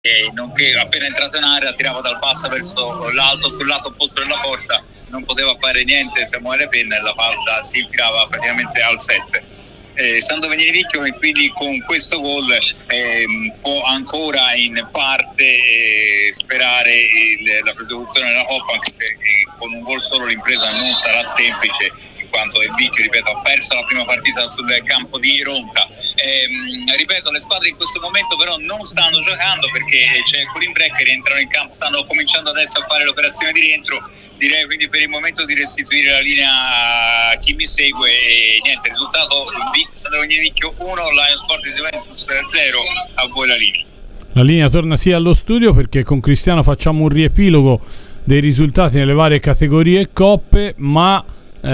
nonché appena entrato in area tirava dal basso verso l'alto sul lato opposto della porta, non poteva fare niente Samuele Penna e la falta si infilava praticamente al 7. Sandro Venivicchio, e quindi con questo gol può ancora in parte sperare la prosecuzione della Coppa, anche se con un gol solo l'impresa non sarà semplice, in quanto il Vicchio, ripeto, ha perso la prima partita sul campo di Ronca. Ripeto, le squadre in questo momento però non stanno giocando, perché c'è Colin Breck che rientrano in campo, stanno cominciando adesso a fare l'operazione di rientro. Direi quindi per il momento di restituire la linea a chi mi segue, e niente, risultato Sandro Venivicchio 1, Lions Sporting Juventus 0. A voi la linea. La linea torna sì allo studio, perché con Cristiano facciamo un riepilogo dei risultati nelle varie categorie e coppe, ma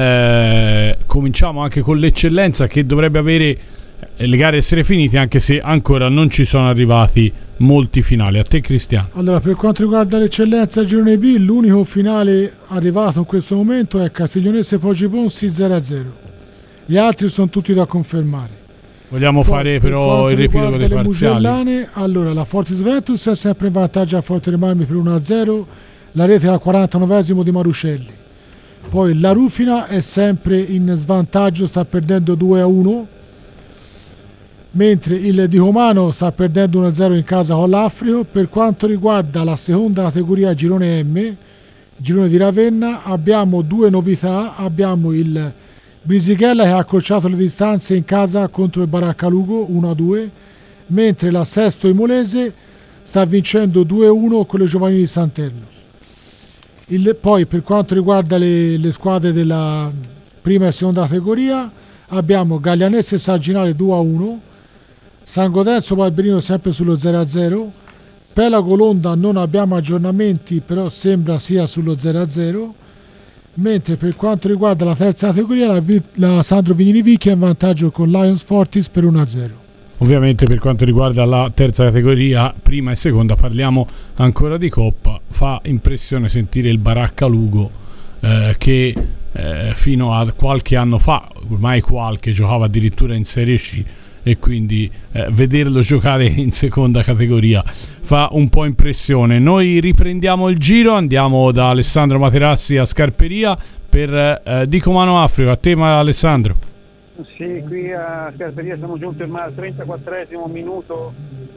cominciamo anche con l'eccellenza, che dovrebbe avere le gare essere finite, anche se ancora non ci sono arrivati molti finali. A te Cristiano. Allora, per quanto riguarda l'eccellenza girone B, l'unico finale arrivato in questo momento è Castiglionese Poggio Ponsi 0-0. Gli altri sono tutti da confermare. Vogliamo fare però il riepilogo dei parziali. Mugellane, allora la Fortis Juventus è sempre in vantaggio a Forte dei Marmi per 1-0, la rete al 49esimo di Marucelli. Poi la Rufina è sempre in svantaggio, sta perdendo 2-1, mentre il Dicomano sta perdendo 1-0 in casa con l'Africo. Per quanto riguarda la seconda categoria girone M, girone di Ravenna, abbiamo due novità. Abbiamo il Brisighella che ha accorciato le distanze in casa contro il Baraccalugo 1-2, mentre la Sesto Imolese sta vincendo 2-1 con le giovanili di Santerno. Poi per quanto riguarda le squadre della prima e seconda categoria, abbiamo Gaglianese Sagginale 2-1, San Godenzo Barberino sempre sullo 0-0, Pelago Londa non abbiamo aggiornamenti, però sembra sia sullo 0-0, mentre per quanto riguarda la terza categoria la Sandro Vignini Vicchia è in vantaggio con Lions Fortis per 1-0. Ovviamente per quanto riguarda la terza categoria, prima e seconda, parliamo ancora di Coppa. Fa impressione sentire il Baraccalugo che fino a qualche anno fa, ormai qualche, giocava addirittura in Serie C, e quindi vederlo giocare in seconda categoria fa un po' impressione. Noi riprendiamo il giro, andiamo da Alessandro Materassi a Scarperia per Dicomano Africa. A te Alessandro. Sì, qui a Scarperia siamo giunti ormai al 34esimo minuto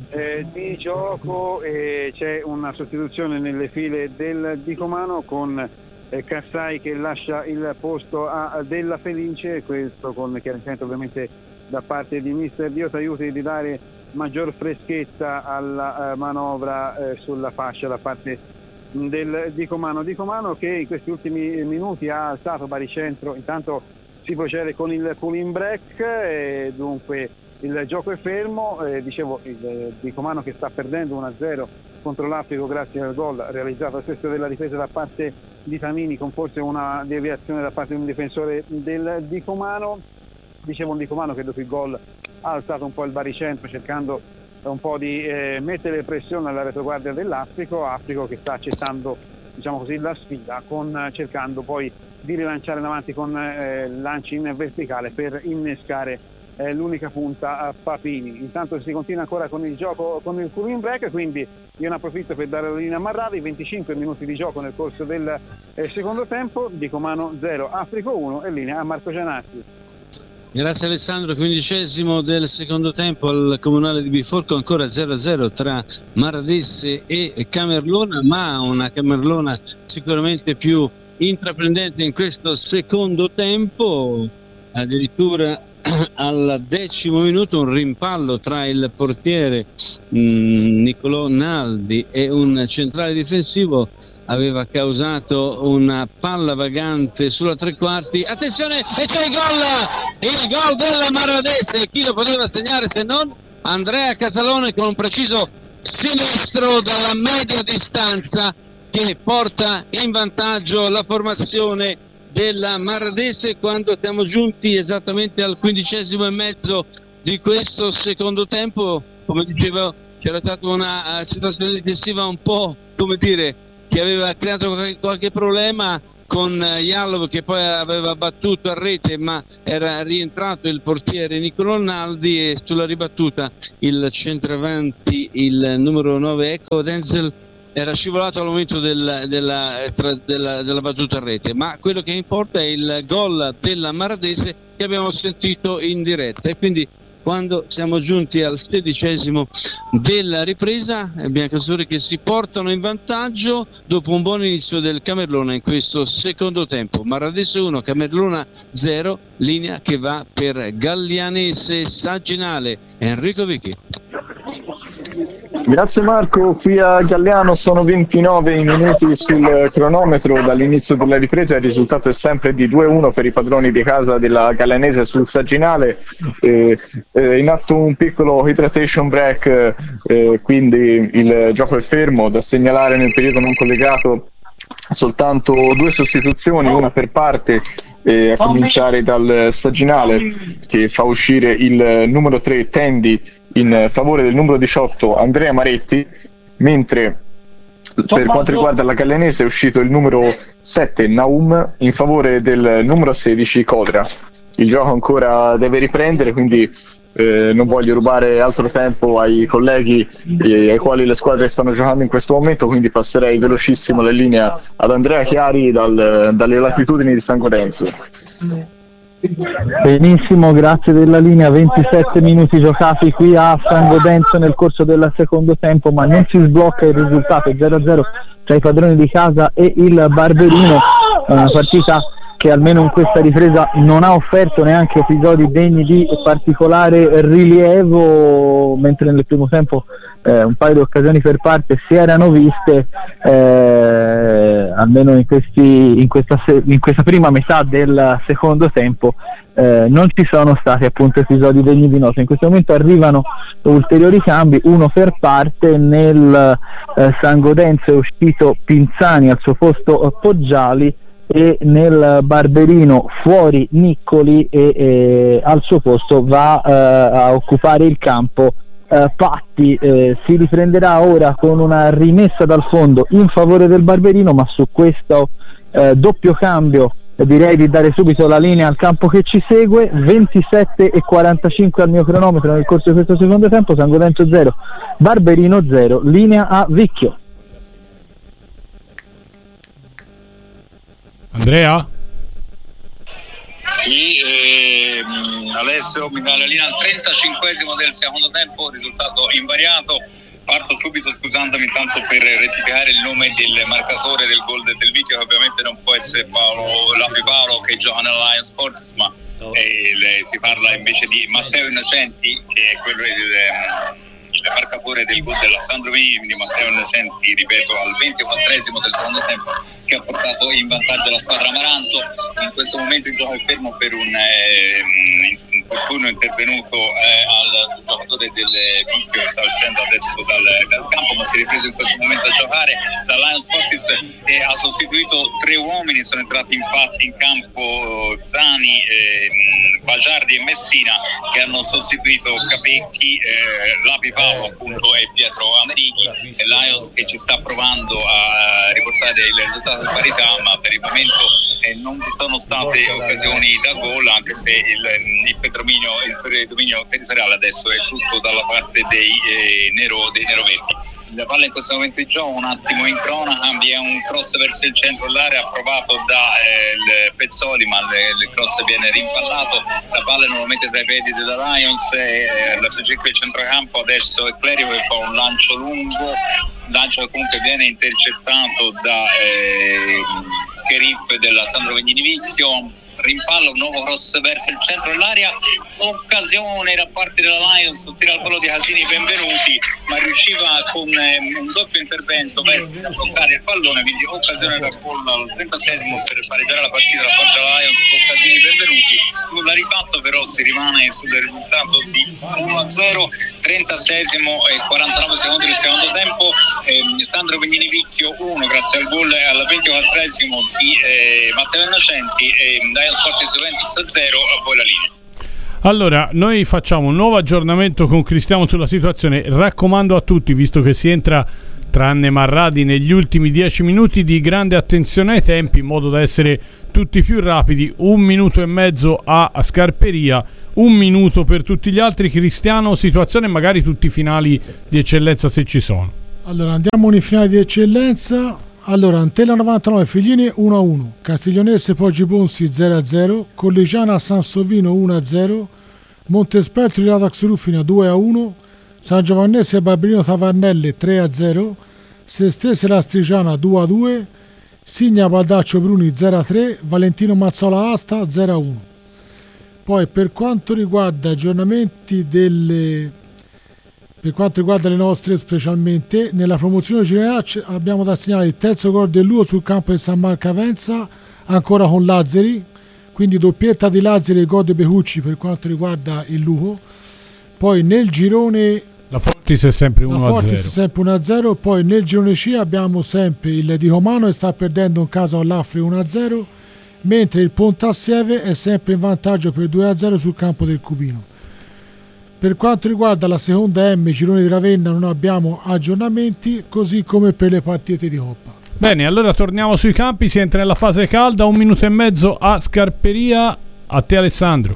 di gioco e c'è una sostituzione nelle file del Dicomano con Cassai che lascia il posto a Della Felice, questo con chiarimento ovviamente da parte di mister Dio t'aiuti di dare maggior freschezza alla manovra sulla fascia da parte del Dicomano che in questi ultimi minuti ha alzato baricentro. Intanto si procede con il pulling break e dunque il gioco è fermo. Dicevo, il Dicomano che sta perdendo 1-0 contro l'Africo grazie al gol realizzato al sesto della difesa da parte di Tamini, con forse una deviazione da parte di un difensore del Dicomano. Dicevo, un Dicomano che dopo il gol ha alzato un po' il baricentro cercando un po' di mettere pressione alla retroguardia dell'Africo che sta accettando, diciamo così, la sfida, cercando poi di rilanciare davanti con lanci in verticale per innescare l'unica punta a Papini. Intanto si continua ancora con il gioco con il cooling break, quindi io ne approfitto per dare la linea a Marravi. 25 minuti di gioco nel corso del secondo tempo, Dicomano 0 Africo 1 e linea a Marco Gianazzi. Grazie Alessandro. 15° del secondo tempo al comunale di Biforco, ancora 0-0 tra Maradesse e Camerlona, ma una Camerlona sicuramente più intraprendente in questo secondo tempo. Addirittura al 10° minuto un rimpallo tra il portiere Niccolò Naldi e un centrale difensivo aveva causato una palla vagante sulla tre quarti. Attenzione, e c'è il gol della Maradesse. Chi lo poteva segnare se non Andrea Casalone con un preciso sinistro dalla media distanza che porta in vantaggio la formazione della Maradesse quando siamo giunti esattamente al 15° di questo secondo tempo. Come dicevo, c'era stata una situazione difensiva un po', come dire, che aveva creato qualche problema con Jalov che poi aveva battuto a rete, ma era rientrato il portiere Nicolò Naldi, e sulla ribattuta il centravanti, il numero 9 Ecco Denzel, era scivolato al momento della battuta a rete. Ma quello che importa è il gol della Maradese che abbiamo sentito in diretta, e quindi quando siamo giunti al 16° della ripresa, biancazzurri che si portano in vantaggio dopo un buon inizio del Camerlona in questo secondo tempo. Maradese 1, Camerlona 0, linea che va per Gallianese Sagginale. Enrico Vicchi. Grazie Marco, qui a Galliano sono 29 minuti sul cronometro dall'inizio della ripresa, il risultato è sempre di 2-1 per i padroni di casa della Gallianese sul Sagginale. In atto un piccolo hydration break, quindi il gioco è fermo. Da segnalare nel periodo non collegato soltanto 2 sostituzioni, una per parte, a cominciare dal Sagginale, che fa uscire il numero 3 Tendi in favore del numero 18 Andrea Maretti, mentre per quanto riguarda la Gallianese è uscito il numero 7 Naum in favore del numero 16 Codra. Il gioco ancora deve riprendere, quindi non voglio rubare altro tempo ai colleghi ai quali le squadre stanno giocando in questo momento, quindi passerei velocissimo la linea ad Andrea Chiari dalle latitudini di San Godenzo. Benissimo, grazie della linea. 27 minuti giocati qui a San Godenzo nel corso del secondo tempo, ma non si sblocca il risultato 0-0 tra i padroni di casa e il Barberino. Una partita che almeno in questa ripresa non ha offerto neanche episodi degni di particolare rilievo, mentre nel primo tempo un paio di occasioni per parte si erano viste, almeno in questa prima metà del secondo tempo non ci sono stati appunto episodi degni di nota. In questo momento arrivano ulteriori cambi, uno per parte. Nel San Godenzo è uscito Pinzani, al suo posto Poggiali, e nel Barberino fuori Niccoli e al suo posto va a occupare il campo Patti. Si riprenderà ora con una rimessa dal fondo in favore del Barberino, ma su questo doppio cambio direi di dare subito la linea al campo che ci segue. 27:45 al mio cronometro nel corso di questo secondo tempo. San Godenzo 0, Barberino 0, linea a Vicchio. Andrea? Sì, Alessio mi dà la linea al 35° del secondo tempo, risultato invariato. Parto subito scusandomi intanto per rettificare il nome del marcatore del gol del Vicchio, che ovviamente non può essere Lapi Paolo, che gioca nella Lions Sports, ma si parla invece di Matteo Innocenti, che è quello il marcatore del gol della Sandro Venini. Matteo Innocenti, ripeto, al 24° del secondo tempo, che ha portato in vantaggio la squadra Amaranto. In questo momento il gioco è fermo per un infortunio intervenuto al giocatore del Vicchio, sta uscendo adesso dal campo, ma si è ripreso in questo momento a giocare. La Lions Sportis ha sostituito 3 uomini, sono entrati infatti in campo Zani, Bagiardi e Messina, che hanno sostituito Capecchi, Lapi Paolo appunto e Pietro Americhi. E Lions che ci sta provando a riportare il risultato di parità, ma per il momento non vi sono state occasioni da gol, anche se il predominio territoriale adesso è tutto dalla parte dei neroverdi. La palla in questo momento di gioco, un attimo in cronaca, vi è un cross verso il centro dell'area approvato da Pezzoli, ma il cross viene rimpallato. La palla è nuovamente tra i piedi della Lions, la suggerisce il centrocampo. Adesso è Clerico che fa un lancio lungo, lancio che comunque viene intercettato da Cherif della Sandro Venini Vicchio. Rimpallo, un nuovo cross verso il centro dell'area, occasione da parte della Lions, tira al volo di Casini Benvenuti, ma riusciva con un doppio intervento a bloccare il pallone, quindi occasione da gol al 36° per pareggiare la partita da parte della Lions con Casini Benvenuti. Nulla rifatto, però si rimane sul risultato di 1-0. 36° e 49 secondi del secondo tempo. Sandro Venini Vicchio 1 grazie al gol al 24° di Matteo Innocenti, e Sports Juventus 0, a voi la linea. Allora, noi facciamo un nuovo aggiornamento con Cristiano sulla situazione. Raccomando a tutti, visto che si entra tranne Marradi negli ultimi 10 minuti di grande attenzione ai tempi in modo da essere tutti più rapidi. 1 minuto e mezzo a Scarperia, 1 minuto per tutti gli altri. Cristiano, situazione magari tutti i finali di eccellenza se ci sono. Allora andiamo nei finali di eccellenza. Allora Antella 99 Figline 1-1, Castiglionese Poggi Ponsi 0-0, Collegiana Sansovino 1-0, Montesperto Radax Ruffina 2-1, San Giovannese Barberino Tavernelle 3-0, Sestese Lastrigiana 2-2, Signa Baldaccio Bruni 0-3, Valentino Mazzola Asta 0-1. Poi per quanto riguarda aggiornamenti per quanto riguarda le nostre, specialmente nella promozione generale abbiamo da segnalare il terzo gol dell'Uo sul campo di San Marco Avenza, ancora con Lazzari, quindi doppietta di Lazzari e gol di Becucci per quanto riguarda il Lugo. Poi nel girone la Fortis è sempre 1-0. Poi nel girone C abbiamo sempre il Di Romano che sta perdendo in casa all'Afri 1-0, mentre il Pontassieve è sempre in vantaggio per 2-0 sul campo del Cupino. Per quanto riguarda la seconda M, girone di Ravenna, non abbiamo aggiornamenti, così come per le partite di Coppa. Bene, allora torniamo sui campi, si entra nella fase calda, 1 minuto e mezzo a Scarperia. A te Alessandro.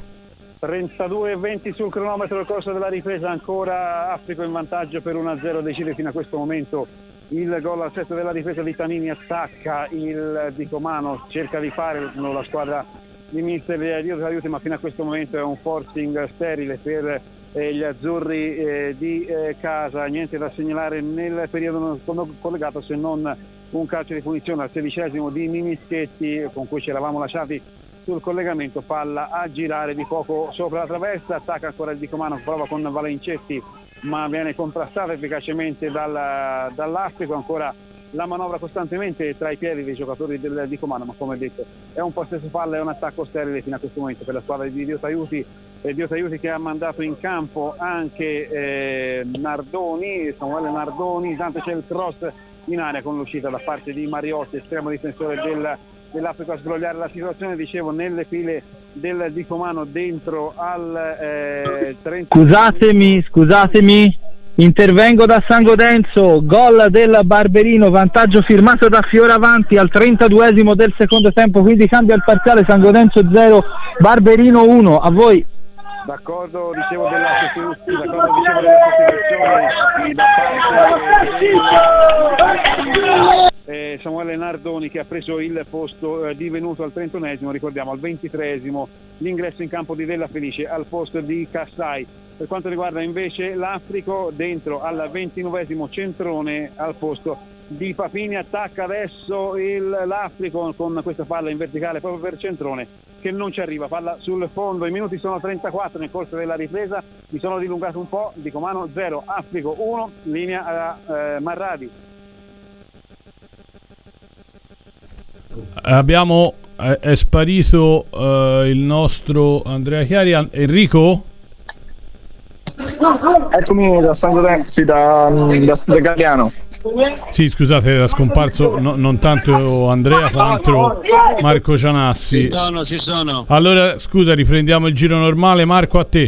32-20 sul cronometro nel corso della ripresa, ancora Africo in vantaggio per 1-0, decide fino a questo momento il gol al 7 della ripresa di Tanini, attacca il Dicomano, cerca di fare la squadra di mister Dio aiuti, ma fino a questo momento è un forcing sterile per gli azzurri di casa, niente da segnalare nel periodo collegato se non un calcio di punizione al 16° di Mimischetti con cui ci eravamo lasciati sul collegamento, palla a girare di poco sopra la traversa, attacca ancora il Dicomano, prova con Valencetti ma viene contrastata efficacemente dall'Astrico, ancora la manovra costantemente tra i piedi dei giocatori del Dicomano, ma come detto è un possesso palla e un attacco sterile fino a questo momento per la squadra di Dio Taiuti che ha mandato in campo anche Samuele Nardoni, intanto c'è il cross in area con l'uscita da parte di Mariotti, estremo difensore dell'Africa, a sbrogliare la situazione, dicevo, nelle file del Dicomano dentro al 30. Scusatemi, intervengo da San Godenzo, gol del Barberino, vantaggio firmato da Fioravanti al 32° del secondo tempo, quindi cambia il parziale, San Godenzo 0, Barberino 1, a voi. D'accordo, dicevo della sostituzione da parte Samuele Nardoni, che ha preso il posto divenuto al 31°, ricordiamo al 23° l'ingresso in campo di Della Felice al posto di Cassai. Per quanto riguarda invece l'Africo, dentro al 29° Centrone al posto di Papini, attacca adesso l'Africo con questa palla in verticale proprio per Centrone che non ci arriva, palla sul fondo. I minuti sono 34 nel corso della ripresa, mi sono dilungato un po'. Dicomano 0, Africo 1, linea a Marradi. È sparito il nostro Andrea Chiari. Enrico? Eccomi da San Godenzi, da Galliano. Sì, scusate, era scomparso non tanto Andrea quanto Marco Cianassi. Ci sono. Allora, scusa, riprendiamo il giro normale. Marco, a te.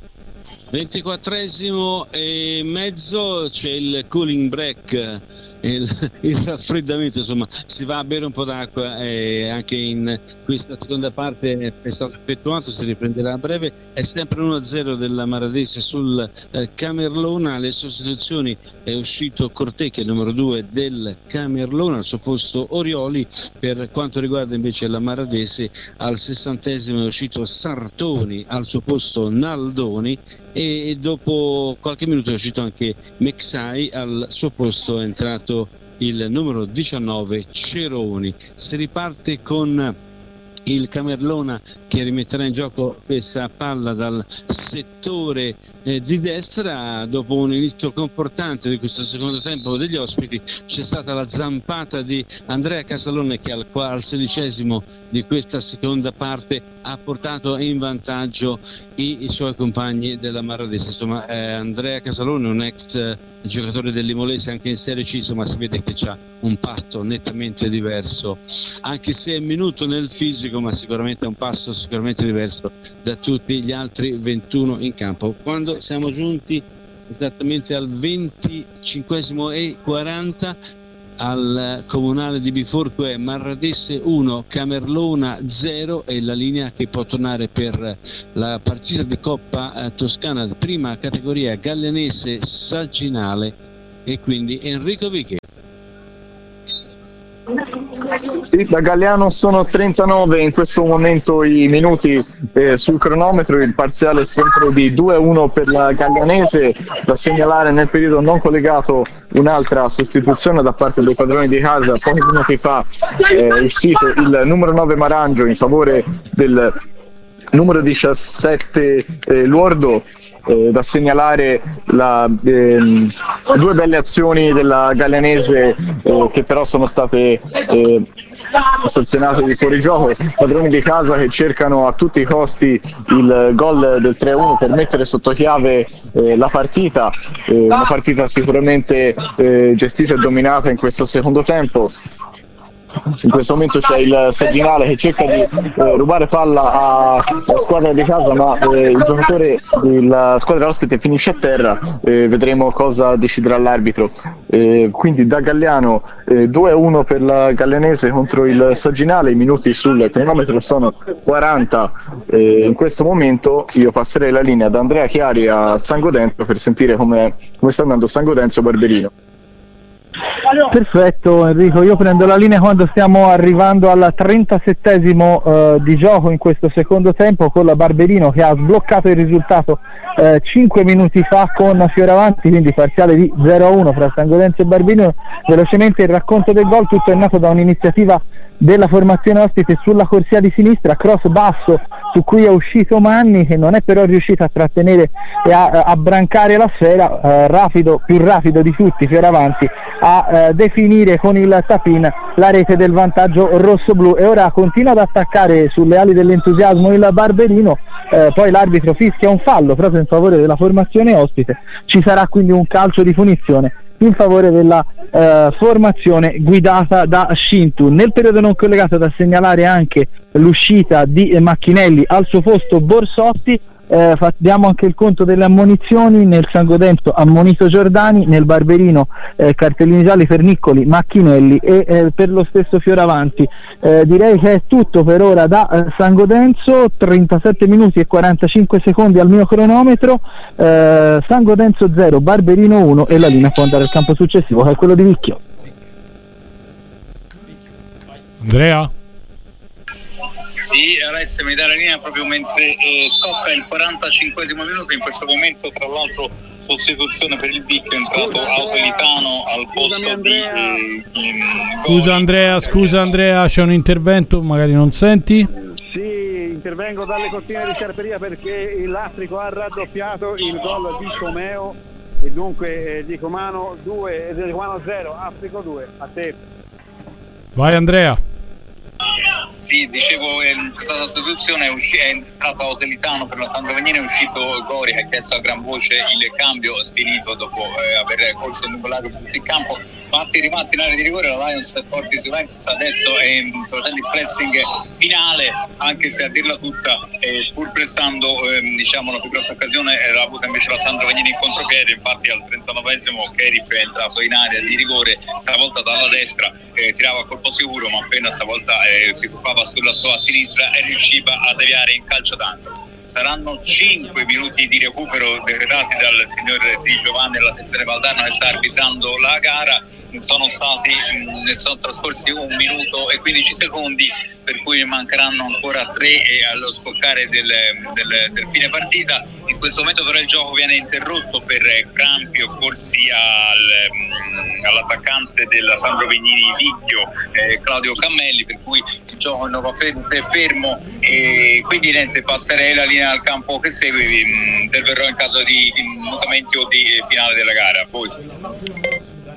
24° e mezzo, c'è il cooling break, il raffreddamento, insomma si va a bere un po' d'acqua e anche in questa seconda parte è stato effettuato, si riprenderà a breve. È sempre 1-0 della Maradese sul Camerlona. Le sostituzioni: è uscito Cortecchia, numero 2 del Camerlona, al suo posto Orioli. Per quanto riguarda invece la Maradese, al 60° è uscito Sartoni, al suo posto Naldoni, e dopo qualche minuto è uscito anche Mexai, al suo posto è entrato il numero 19 Ceroni. Si riparte con il Camerlona che rimetterà in gioco questa palla dal settore di destra. Dopo un inizio confortante di questo secondo tempo degli ospiti, c'è stata la zampata di Andrea Casalone che al 16° di questa seconda parte ha portato in vantaggio i suoi compagni della Maradese. Insomma, Andrea Casalone, un ex giocatore dell'Imolese anche in Serie C, insomma si vede che c'ha un passo nettamente diverso, anche se è minuto nel fisico, ma sicuramente è un passo sicuramente diverso da tutti gli altri 21 in campo. Quando siamo giunti esattamente al 25:40 al comunale di Biforco è Marradesse 1, Camerlona 0, e la linea che può tornare per la partita di Coppa Toscana prima categoria Gallianese Sagginale, e quindi Enrico Vichi. Sì, da Galliano sono 39 in questo momento i minuti sul cronometro, il parziale è sempre di 2-1 per la Gallianese. Da segnalare nel periodo non collegato un'altra sostituzione da parte dei padroni di casa. Pochi minuti fa è uscito il numero 9 Marangio in favore del numero 17 Luordo. Da segnalare due belle azioni della Gallianese che però sono state sanzionate di fuorigioco. Padroni di casa che cercano a tutti i costi il gol del 3-1 per mettere sotto chiave la partita, una partita sicuramente gestita e dominata in questo secondo tempo. In questo momento c'è il Sagginale che cerca di rubare palla alla squadra di casa, ma il giocatore della squadra ospite finisce a terra. Vedremo cosa deciderà l'arbitro. Quindi da Galliano 2-1 per la Gallianese contro il Sagginale. I minuti sul cronometro sono 40. In questo momento io passerei la linea da Andrea Chiari a San Gaudenzio per sentire come sta andando San Gaudenzio Barberino. Perfetto Enrico, io prendo la linea quando stiamo arrivando al 37esimo di gioco in questo secondo tempo, con la Barberino che ha sbloccato il risultato 5 minuti fa con Fioravanti, quindi parziale di 0-1 fra San Gaudenzio e Barberino. Velocemente il racconto del gol: tutto è nato da un'iniziativa della formazione ospite sulla corsia di sinistra, cross basso su cui è uscito Manni, che non è però riuscito a trattenere e a brancare la sfera. Più rapido di tutti Fioravanti a definire con il tap-in la rete del vantaggio rossoblu, e ora continua ad attaccare sulle ali dell'entusiasmo il Barberino. Poi l'arbitro fischia un fallo proprio in favore della formazione ospite. Ci sarà quindi un calcio di punizione in favore della formazione guidata da Scintu. Nel periodo non collegato da segnalare anche l'uscita di Macchinelli, al suo posto Borsotti. Diamo anche il conto delle ammonizioni: nel San Gaudenzio ammonito Giordani, nel Barberino cartellini gialli per Niccoli, Macchinelli e per lo stesso Fioravanti. Direi che è tutto per ora da San Gaudenzio. 37 minuti e 45 secondi al mio cronometro. San Gaudenzio 0, Barberino 1, e la linea può andare al campo successivo, che è quello di Vicchio. Andrea? Sì, Alessio mi dà la linea proprio mentre scocca il 45esimo minuto. In questo momento, tra l'altro, sostituzione per il Vicchio, è entrato Autolitano al posto di Scusa Andrea, c'è un intervento, magari non senti? Sì, intervengo dalle cortine di Scarperia perché l'Astrico ha raddoppiato il gol di Comeo, e dunque di Comano 0, Astrico 2. A te. Vai Andrea. Sì, dicevo, questa sostituzione è entrato Autolitano per la Sandrovegnina, è uscito Gori che ha chiesto a gran voce il cambio, sfinito dopo aver corso il nuvolato per tutto il campo. Rimatti in area di rigore, la Lions è forte Juventus, adesso sta facendo il pressing finale, anche se a dirla tutta, pur pressando la più grossa occasione l'ha avuta invece la Sandrovegnina in contropiede. Infatti al 39esimo Kerif è entrato in area di rigore, stavolta dalla destra, tirava a colpo sicuro, ma appena stavolta si tuffava sulla sua sinistra e riusciva a deviare in calcio d'angolo. Saranno 5 minuti di recupero decretati dal signore Di Giovanni della sezione Valdarno che sta arbitrando la gara. Ne sono trascorsi 1 minuto e 15 secondi, per cui mancheranno ancora 3 allo scoccare del fine partita. In questo momento però il gioco viene interrotto per crampi occorsi all'attaccante della Sandrovegnini Vicchio, Claudio Cammelli, per cui il gioco è fermo, e quindi niente, passerei la linea al campo che segue. Interverrò in caso di mutamenti o di finale della gara. Poi.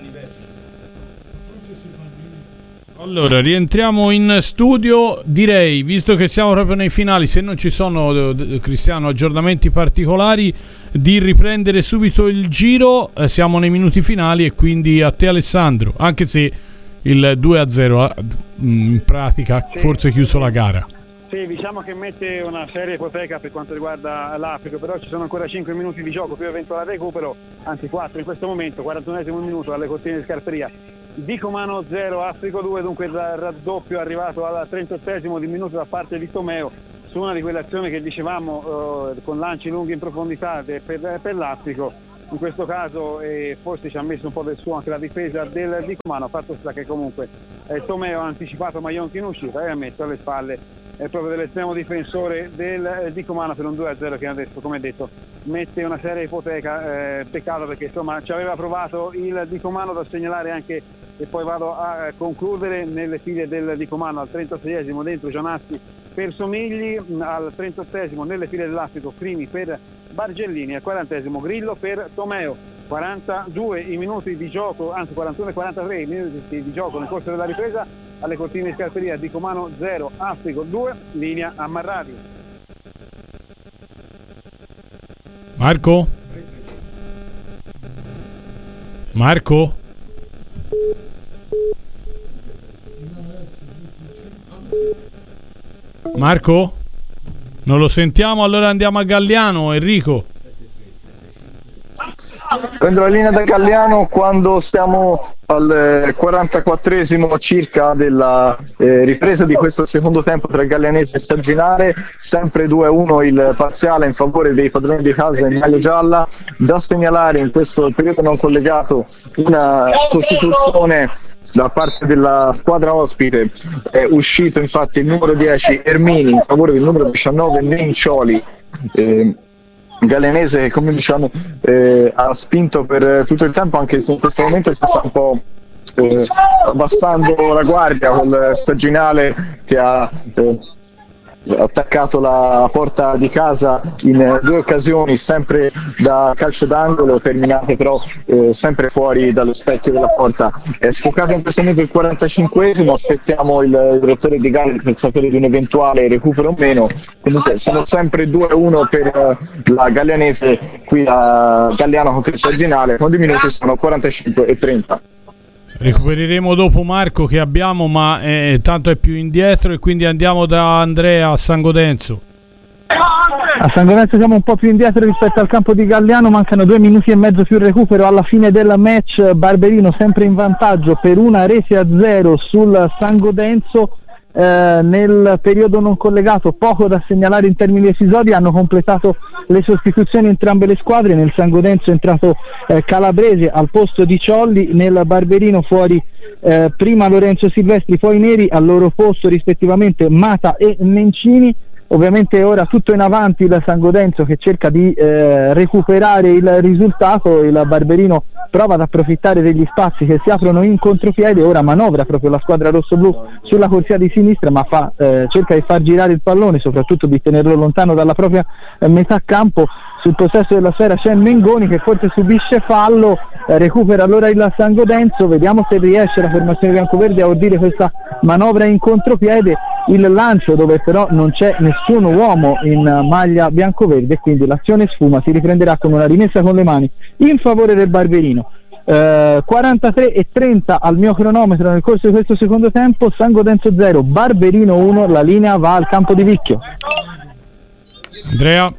Allora, rientriamo in studio. Direi, visto che siamo proprio nei finali, se non ci sono, Cristiano, aggiornamenti particolari, di riprendere subito il giro. Siamo nei minuti finali e quindi a te Alessandro, anche se il 2-0 in pratica forse chiuso la gara. Sì, diciamo che mette una seria ipoteca per quanto riguarda l'Africa, però ci sono ancora 5 minuti di gioco più eventuale recupero, anzi 4 in questo momento, 41esimo minuto alle cortine di Scarperia. Dicomano 0, Africo 2, dunque il raddoppio arrivato al 38esimo di minuto da parte di Tomeo su una di quelle azioni che dicevamo con lanci lunghi in profondità per l'Africo. In questo caso forse ci ha messo un po' del suo anche la difesa del Dicomano, fatto sta che comunque Tomeo ha anticipato Maionchi in uscita e ha messo alle spalle proprio dell'estremo difensore del Dicomano per un 2-0 che adesso, come detto, mette una seria ipoteca. Peccato perché insomma ci aveva provato il Dicomano, da segnalare anche, e poi vado a concludere, nelle file del Dicomano al 36esimo dentro Gianassi per Somigli, al 38esimo nelle file dell'Africo Crimi per Bargellini, al 40esimo Grillo per Tomeo. 42 i minuti di gioco, anzi 41 e 43 i minuti di gioco nel corso della ripresa alle cortine di Scarperia. Dicomano 0, Africo 2, linea a Marradio. Marco? Marco? Non lo sentiamo, allora andiamo a Galliano. Enrico. Prendo la linea da Galliano quando siamo al 44esimo circa della ripresa di questo secondo tempo tra Gallianese e Saginale, sempre 2-1 il parziale in favore dei padroni di casa in maglia gialla. Da segnalare in questo periodo non collegato una sostituzione da parte della squadra ospite. È uscito infatti il numero 10 Ermini in favore del numero 19 Nencioli. Gallianese, come diciamo, ha spinto per tutto il tempo, anche se in questo momento si sta un po' abbassando la guardia col Saginale che ha attaccato la porta di casa in 2 occasioni, sempre da calcio d'angolo, terminate però sempre fuori dallo specchio della porta. È sfoccato in questo momento il 45esimo, aspettiamo il direttore di gara per sapere di un eventuale recupero o meno. Comunque sono sempre 2-1 per la Gallianese qui a Galliano contro il Saginale, quando i minuti sono 45 e 30. Recupereremo dopo Marco che abbiamo, ma tanto è più indietro, e quindi andiamo da Andrea a San Godenzo. A San Godenzo siamo un po' più indietro rispetto al campo di Galliano, mancano 2 minuti e mezzo più recupero alla fine del match. Barberino sempre in vantaggio per 1-0 sul San Godenzo. Nel periodo non collegato poco da segnalare in termini di episodi, hanno completato le sostituzioni entrambe le squadre. Nel San Godenzo è entrato Calabrese al posto di Ciolli, nel Barberino fuori prima Lorenzo Silvestri, poi Neri, al loro posto rispettivamente Mata e Nencini. Ovviamente ora tutto in avanti il San Godenzo che cerca di recuperare il risultato. Il Barberino prova ad approfittare degli spazi che si aprono in contropiede, ora manovra proprio la squadra rossoblu sulla corsia di sinistra, ma cerca di far girare il pallone, soprattutto di tenerlo lontano dalla propria metà campo. Sul possesso della sfera c'è Mengoni che forse subisce fallo, recupera allora il San Godenzo. Vediamo se riesce la formazione biancoverde a ordire questa manovra in contropiede, il lancio dove però non c'è nessun uomo in maglia biancoverde, quindi l'azione sfuma, si riprenderà con una rimessa con le mani in favore del Barberino. 43 e 30 al mio cronometro nel corso di questo secondo tempo. San Godenzo 0, Barberino 1, la linea va al campo di Vicchio. Andrea.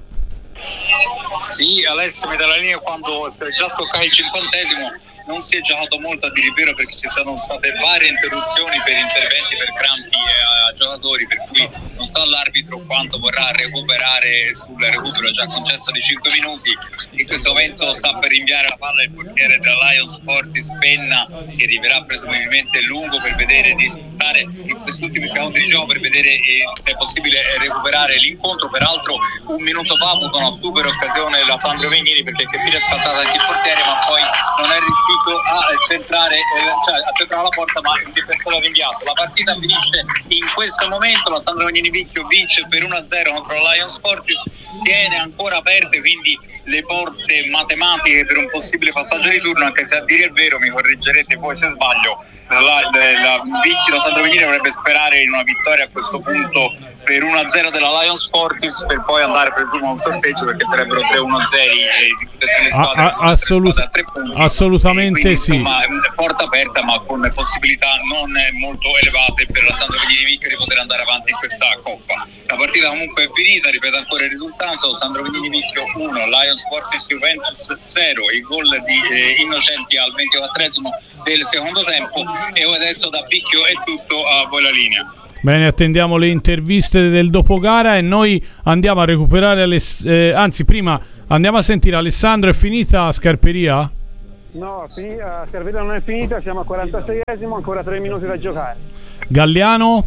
Sì, Alessio mi dà la linea quando si è già scoccato il 50esimo. Non si è giocato molto a dire il vero, perché ci sono state varie interruzioni per interventi per crampi a giocatori, per cui non sa l'arbitro quanto vorrà recuperare sul recupero già concesso di 5 minuti. In questo momento sta per rinviare la palla il portiere della Lions Fortis Penna, che arriverà presumibilmente lungo per vedere di sfruttare in questi ultimi secondi di gioco per vedere se è possibile recuperare l'incontro. Peraltro un minuto fa ha avuto una super occasione la Sandro Vegnini, perché che fine è scattata anche il portiere, ma poi non è riuscito a centrare, a centrare la porta, ma il difensore ha rinviato. La partita finisce in questo momento, la Sandro Vegnini Vicchio vince per 1-0 contro la Lions Fortis, tiene ancora aperte quindi le porte matematiche per un possibile passaggio di turno, anche se a dire il vero, mi correggerete poi se sbaglio, la Sandro Vegnini dovrebbe sperare in una vittoria a questo punto per 1-0 della Lions Fortis, per poi andare presumo a un sorteggio, perché sarebbero 3-1-0 di tutte e tre le squadre, a 3 punti. Assolutamente quindi, sì. Insomma, porta aperta, ma con possibilità non molto elevate per la Sandro Venini Vicchio di poter andare avanti in questa coppa. La partita comunque è finita, ripeto ancora il risultato: Sandro Venini Vicchio 1, Lions Fortis Juventus 0, il gol di Innocenti al 24esimo del secondo tempo. E adesso da Vicchio è tutto, a voi la linea. Bene, attendiamo le interviste del dopogara e noi andiamo a recuperare anzi prima andiamo a sentire Alessandro. È finita Scarperia? No, Scarperia non è finita, siamo al 46esimo, ancora 3 minuti da giocare. Galliano?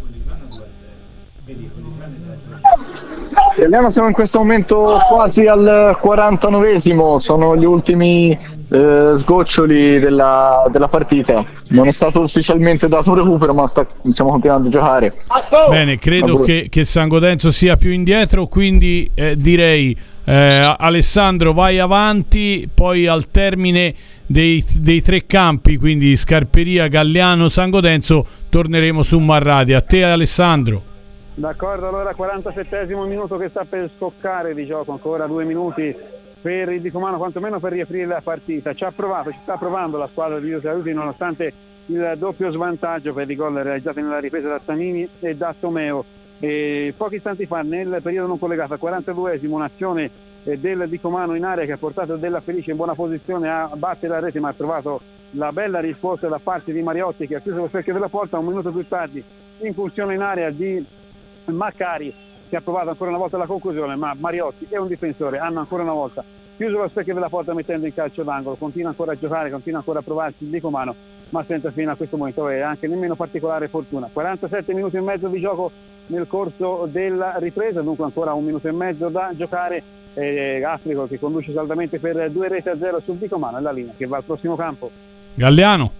Siamo in questo momento quasi al 49esimo, sono gli ultimi sgoccioli della partita. Non è stato ufficialmente dato un recupero, ma stiamo continuando a giocare. Bene, credo che San Godenzo sia più indietro, quindi direi Alessandro vai avanti, poi al termine dei 3 campi, quindi Scarperia, Galliano, San Godenzo, torneremo su Marradi. A te Alessandro. D'accordo, allora 47esimo minuto che sta per scoccare di gioco, ancora 2 minuti per il Dicomano, quantomeno per riaprire la partita. Ci sta provando la squadra di Vito Saluti, nonostante il doppio svantaggio per i gol realizzati nella ripresa da Tanini e da Tomeo. Pochi istanti fa, nel periodo non collegato, al 42esimo, un'azione del Dicomano in area che ha portato Della Felice in buona posizione a battere la rete, ma ha trovato la bella risposta da parte di Mariotti, che ha chiuso lo specchio della porta. Un minuto più tardi, incursione in area di Maccari, che ha provato ancora una volta la conclusione, ma Mariotti e un difensore hanno ancora una volta chiuso lo specchio della porta mettendo in calcio d'angolo. Continua ancora a giocare, continua ancora a provarsi il Dicomano, ma senza fino a questo momento e anche nemmeno particolare fortuna. 47 minuti e mezzo di gioco nel corso della ripresa, dunque ancora 1 minuto e mezzo da giocare. Africo che conduce saldamente per 2-0 sul Dicomano, è la linea che va al prossimo campo. Galliano.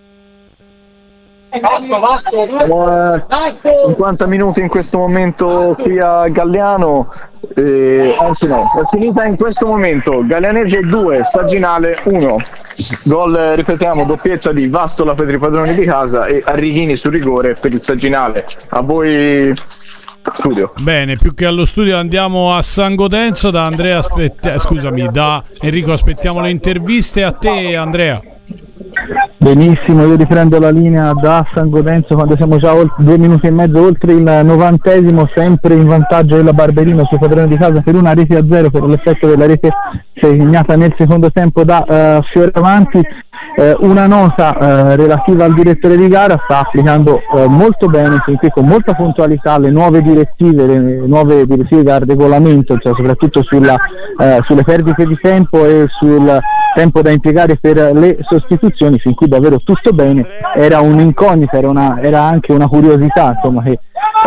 Siamo 50 minuti in questo momento qui a Galliano, anzi no, è finita in questo momento. Gallianese 2, Saginale 1. Gol, ripetiamo, doppietta di Vastola per i padroni di casa e Arrighini sul rigore per il Saginale. A voi studio. Bene, più che allo studio andiamo a San Godenzo. Da Andrea da Enrico aspettiamo le interviste. A te Andrea. Benissimo, io riprendo la linea da San Godenzo quando siamo già 2 minuti e mezzo oltre il 90esimo, sempre in vantaggio della Barberino sui padroni di casa per 1-0 per l'effetto della rete segnata nel secondo tempo da Fioravanti. Una nota relativa al direttore di gara: sta applicando molto bene, fin qui con molta puntualità, le nuove direttive dal regolamento, cioè soprattutto sulle perdite di tempo e sul tempo da impiegare per le sostituzioni. Fin qui davvero tutto bene, era un'incognita, era anche una curiosità, insomma, che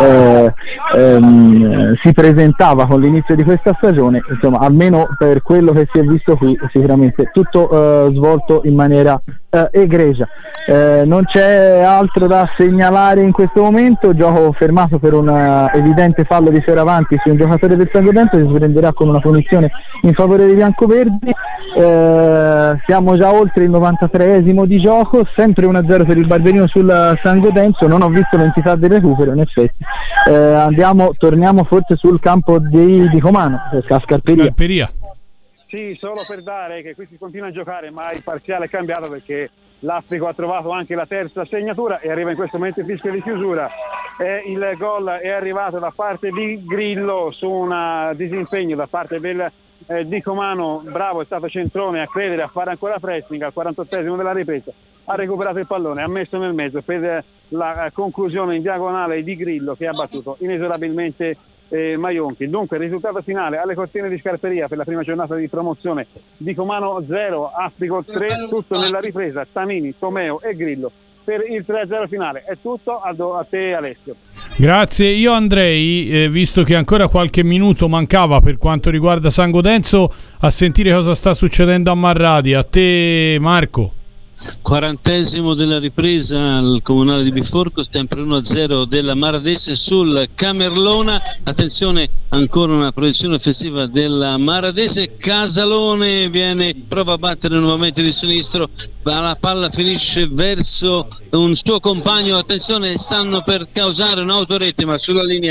si presentava con l'inizio di questa stagione. Insomma, almeno per quello che si è visto qui, sicuramente tutto svolto in maniera egregia. Non c'è altro da segnalare in questo momento. Gioco fermato per un evidente fallo di Fioravanti su un giocatore del San Godenzo, che si prenderà con una punizione in favore dei biancoverdi. Siamo già oltre il 93esimo di gioco, sempre 1-0 per il Barberino sul San Godenzo. Non ho visto l'entità del recupero, in effetti. Torniamo forse sul campo di Comano, Scarperia. Sì, solo per dare che qui si continua a giocare, ma il parziale è cambiato perché l'Africo ha trovato anche la terza segnatura e arriva in questo momento il fischio di chiusura. Il gol è arrivato da parte di Grillo su un disimpegno da parte del Dicomano. Bravo, è stato Centrone a credere, a fare ancora pressing. Al 48esimo della ripresa ha recuperato il pallone, ha messo nel mezzo per la conclusione in diagonale di Grillo, che ha battuto inesorabilmente Maionchi. Dunque il risultato finale alle cortine di Scarperia per la prima giornata di promozione: Dicomano 0, Africo 3, tutto nella ripresa, Tanini, Tomeo e Grillo per il 3-0 finale. È tutto, a te Alessio. Grazie, io andrei, visto che ancora qualche minuto mancava per quanto riguarda San Godenzo, a sentire cosa sta succedendo a Marradi. A te Marco. 40esimo della ripresa al comunale di Biforco, sempre 1-0 della Maradese sul Camerlona. Attenzione, ancora una proiezione offensiva della Maradese. Casalone prova a battere nuovamente di sinistro, ma la palla finisce verso un suo compagno. Attenzione, stanno per causare un'autorete, ma sulla linea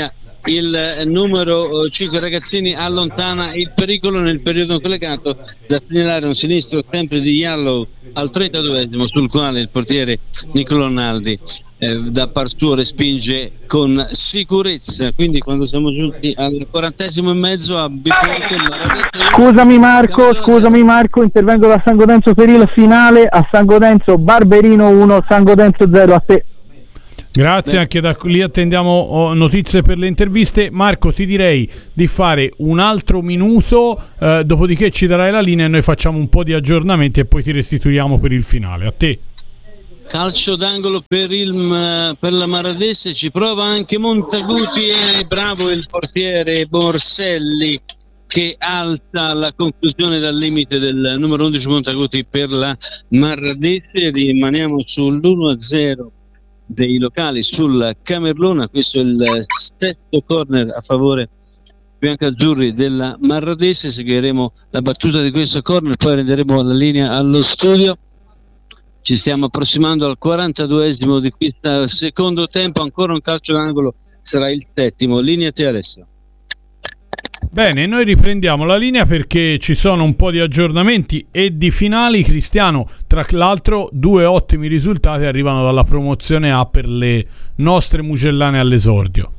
il numero 5 Ragazzini allontana il pericolo nel periodo collegato, da segnalare un sinistro sempre di Yallow al 32esimo, sul quale il portiere Niccolò Naldi da par suo respinge con sicurezza. Quindi quando siamo giunti al 40esimo e mezzo a Scusami Marco, intervengo da San Godenzo per il finale. A San Godenzo Barberino 1, San Godenzo 0. A te. Grazie, anche da lì attendiamo notizie per le interviste. Marco, ti direi di fare un altro minuto, dopodiché ci darai la linea e noi facciamo un po' di aggiornamenti e poi ti restituiamo per il finale. A te. Calcio d'angolo per la Maradese, ci prova anche Montaguti e bravo il portiere Borselli che alza la conclusione dal limite del numero 11 Montaguti per la Maradese. Rimaniamo sull'1-0 dei locali sul Camerlona. Questo è il sesto corner a favore biancazzurri della Maradese. Seguiremo la battuta di questo corner, poi renderemo la linea allo studio. Ci stiamo approssimando al 42esimo di questo secondo tempo, ancora un calcio d'angolo, sarà il settimo. Linea a te, Alessio. Bene, noi riprendiamo la linea perché ci sono un po' di aggiornamenti e di finali. Cristiano, tra l'altro 2 ottimi risultati arrivano dalla promozione A per le nostre mugellane all'esordio.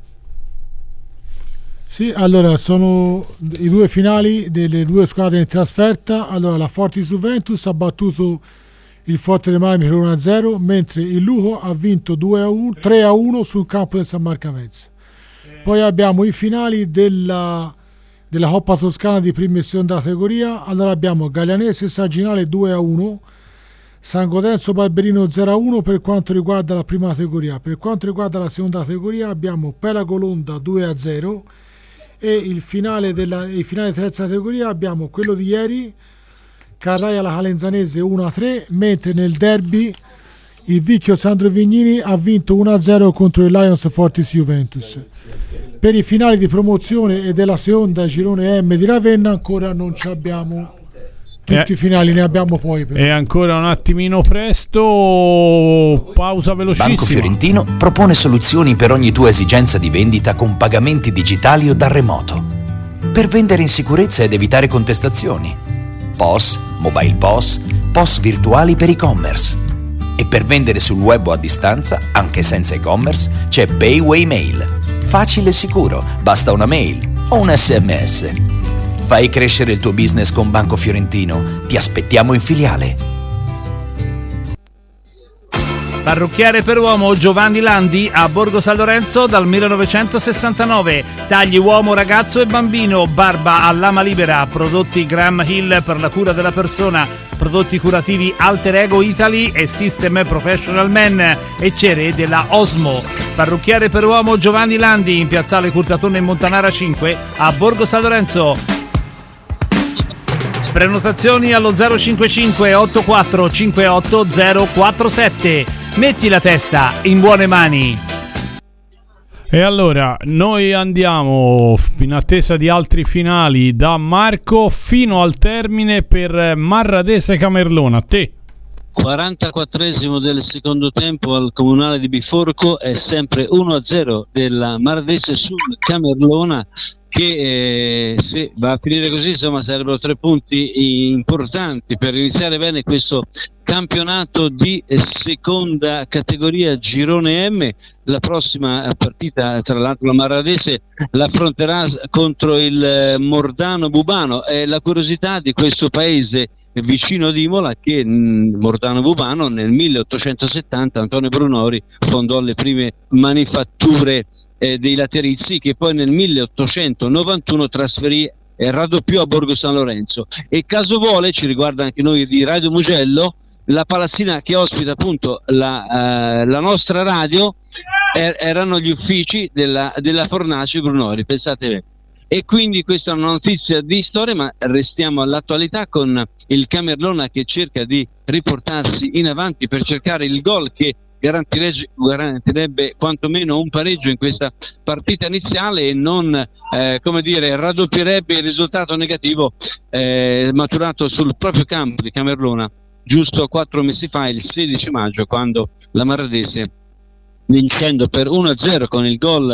Sì, allora sono i 2 finali delle 2 squadre in trasferta. Allora la Fortis Juventus ha battuto il Forte dei Marmi per 1-0, mentre il Lugo ha vinto 3-1 sul campo del San Marcavense. Poi abbiamo i finali della Coppa Toscana di prima e seconda categoria. Allora abbiamo Gaglianese Saginale 2-1, San Godenzo Barberino 0-1 per quanto riguarda la prima categoria. Per quanto riguarda la seconda categoria abbiamo Pelago Londra 2-0 e il finale terza categoria abbiamo quello di ieri, Carraia la Calenzanese 1-3, mentre nel derby il Vicchio Sandro Vignini ha vinto 1-0 contro il Lions Fortis Juventus. Per i finali di promozione e della seconda girone M di Ravenna ancora non ci abbiamo tutti i finali, ne abbiamo poi però. È ancora un attimino presto, pausa velocissima. Banco Fiorentino propone soluzioni per ogni tua esigenza di vendita con pagamenti digitali o da remoto, per vendere in sicurezza ed evitare contestazioni. POS, mobile POS, POS virtuali per e-commerce. E per vendere sul web o a distanza, anche senza e-commerce, c'è Payway Mail. Facile e sicuro, basta una mail o un SMS. Fai crescere il tuo business con Banco Fiorentino. Ti aspettiamo in filiale. Parrucchiere per uomo Giovanni Landi a Borgo San Lorenzo dal 1969. Tagli uomo, ragazzo e bambino, barba a lama libera, prodotti Graham Hill per la cura della persona, prodotti curativi Alter Ego Italy e System Professional Men e cere della Osmo. Parrucchiere per uomo Giovanni Landi in piazzale Curtatone in Montanara 5 a Borgo San Lorenzo. Prenotazioni allo 055 84 58 047. Metti la testa in buone mani. E allora noi andiamo in attesa di altri finali da Marco fino al termine per Marradese Camerlona. A te. 44esimo del secondo tempo al comunale di Biforco, è sempre 1-0 della Marradese sul Camerlona, che se va a finire così insomma sarebbero 3 punti importanti per iniziare bene questo campionato di seconda categoria girone M. La prossima partita, tra l'altro, la Marradese l'affronterà contro il Mordano Bubano. È la curiosità di questo paese vicino ad Imola che Mordano Bubano nel 1870 Antonio Brunori fondò le prime manifatture dei laterizi, che poi nel 1891 trasferì e raddoppiò a Borgo San Lorenzo. E caso vuole, ci riguarda anche noi di Radio Mugello, la palazzina che ospita appunto la nostra radio erano gli uffici della Fornace Brunori, pensate bene. E quindi questa è una notizia di storia, ma restiamo all'attualità con il Camerlona che cerca di riportarsi in avanti per cercare il gol che garantirebbe quantomeno un pareggio in questa partita iniziale e non raddoppierebbe il risultato negativo maturato sul proprio campo di Camerlona giusto 4 mesi fa, il 16 maggio, quando la Marradese, vincendo per 1-0 con il gol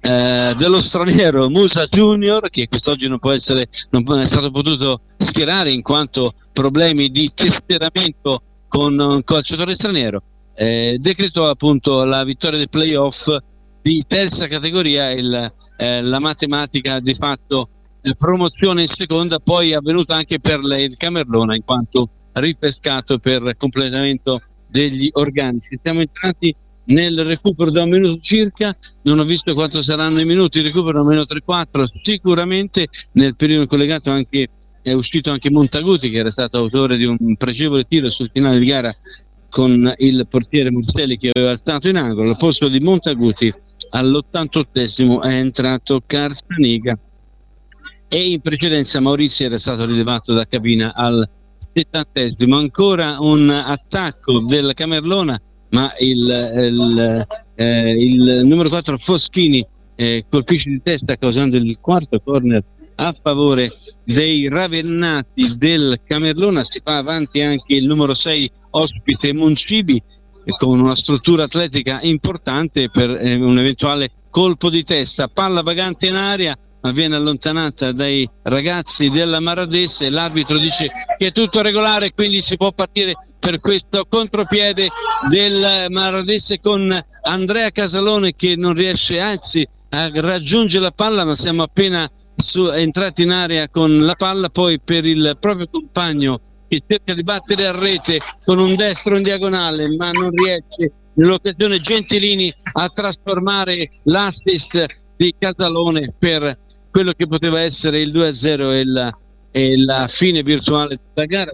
dello straniero Musa Junior, che quest'oggi non è stato potuto schierare in quanto problemi di tesseramento con un calciatore straniero, decretò appunto la vittoria dei playoff di terza categoria e la matematica di fatto promozione in seconda, poi avvenuta anche per il Camerlona in quanto ripescato per completamento degli organici. Siamo entrati nel recupero da un minuto circa, non ho visto quanto saranno i minuti di recupero, almeno 3-4 sicuramente. Nel periodo collegato è uscito anche Montaguti, che era stato autore di un pregevole tiro sul finale di gara con il portiere Murselli che aveva alzato in angolo. Al posto di Montaguti all'88esimo è entrato Carsaniga e in precedenza Maurizio era stato rilevato da cabina al 70esimo. Ancora un attacco del Camerlona, ma il numero 4 Foschini colpisce di testa causando il quarto corner a favore dei ravennati del Camerlona. Si fa avanti anche il numero 6 ospite Muncibi con una struttura atletica importante per un eventuale colpo di testa. Palla vagante in aria ma viene allontanata dai ragazzi della Maradese. L'arbitro dice che è tutto regolare, quindi si può partire per questo contropiede del Maradese con Andrea Casalone che non riesce anzi a raggiungere la palla, ma siamo appena entrati in area con la palla. Poi per il proprio compagno che cerca di battere a rete con un destro in diagonale ma non riesce, nell'occasione Gentilini a trasformare l'assist di Casalone per quello che poteva essere il 2-0 e la fine virtuale della gara.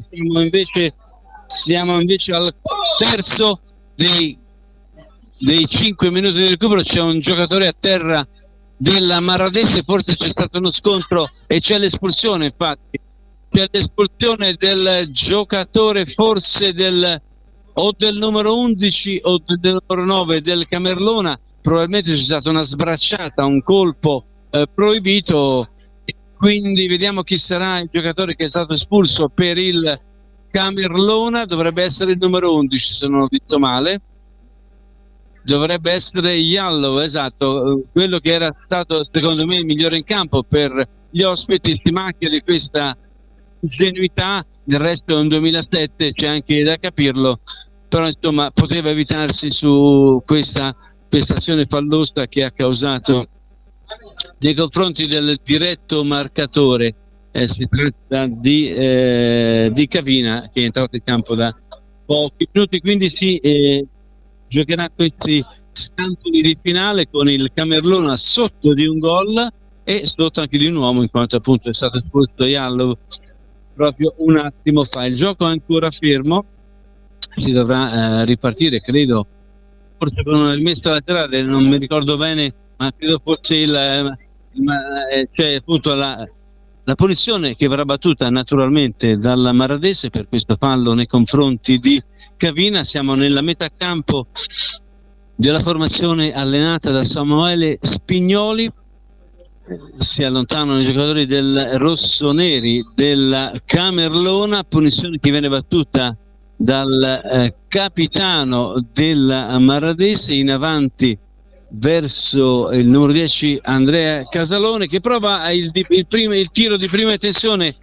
Siamo invece al terzo dei 5 minuti di recupero. C'è un giocatore a terra della Maradese, forse c'è stato uno scontro e c'è l'espulsione, infatti c'è l'espulsione del giocatore forse del numero 11 o del numero 9 del Camerlona. Probabilmente c'è stata una sbracciata, un colpo proibito, quindi vediamo chi sarà il giocatore che è stato espulso per il Camerlona. Dovrebbe essere il numero 11 se non ho visto male, dovrebbe essere Yallo, esatto, quello che era stato secondo me il migliore in campo. Per gli ospiti si macchia di questa ingenuità, del resto è un 2007, c'è anche da capirlo, però insomma poteva evitarsi su questa azione fallosa che ha causato nei confronti del diretto marcatore. Si tratta di Cavina che è entrato in campo da pochi minuti, quindi si giocherà questi scampoli di finale con il Camerlona sotto di un gol e sotto anche di un uomo, in quanto appunto è stato espulso Iallo proprio un attimo fa. Il gioco è ancora fermo, si dovrà ripartire, credo, forse con una rimessa laterale, non mi ricordo bene, ma credo forse c'è appunto la punizione che verrà battuta naturalmente dalla Maradese per questo fallo nei confronti di Cavina. Siamo nella metà campo della formazione allenata da Samuele Spignoli. Si allontanano i giocatori del rossoneri della Camerlona, punizione che viene battuta dal capitano della Maradese. In avanti verso il numero 10 Andrea Casalone, che prova il tiro di prima intenzione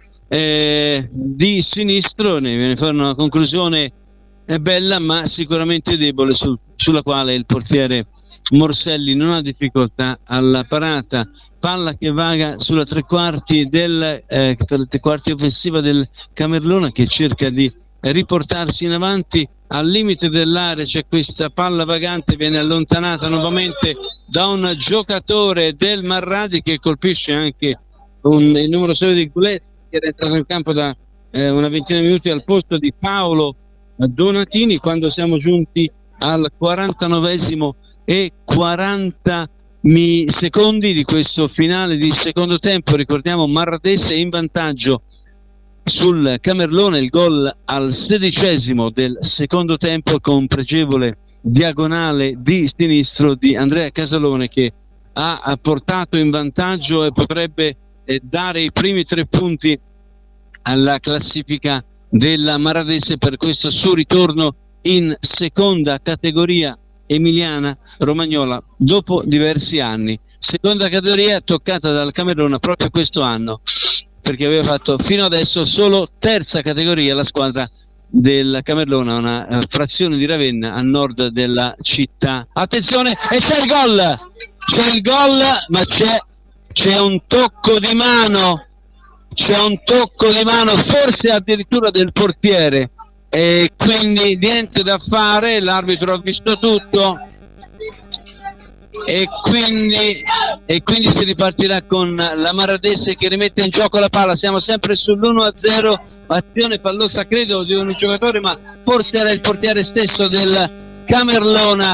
di sinistro. Ne viene fuori una conclusione bella ma sicuramente debole, sulla quale il portiere Morselli non ha difficoltà alla parata. Palla che vaga sulla tre quarti offensiva del Camerlona, che cerca di riportarsi in avanti. Al limite dell'area c'è questa palla vagante, viene allontanata nuovamente da un giocatore del Marradi che colpisce anche il numero 6 di Guleschi, che era entrato in campo da una ventina di minuti al posto di Paolo Donatini. Quando siamo giunti al 49esimo e 40 secondi di questo finale di secondo tempo, ricordiamo Maradese in vantaggio sul Camerlona. Il gol al 16esimo del secondo tempo con pregevole diagonale di sinistro di Andrea Casalone, che ha portato in vantaggio e potrebbe dare i primi 3 punti alla classifica della Maradese per questo suo ritorno in seconda categoria Emiliana Romagnola dopo diversi anni. Seconda categoria toccata dal Camerlona proprio questo anno, perché aveva fatto fino adesso solo terza categoria la squadra del Camerlona, una frazione di Ravenna a nord della città. Attenzione, e c'è il gol, ma c'è un tocco di mano, forse addirittura del portiere, e quindi niente da fare, l'arbitro ha visto tutto e quindi si ripartirà con la Maradese che rimette in gioco la palla. Siamo sempre sull'1-0, azione fallosa credo di un giocatore, ma forse era il portiere stesso del Camerlona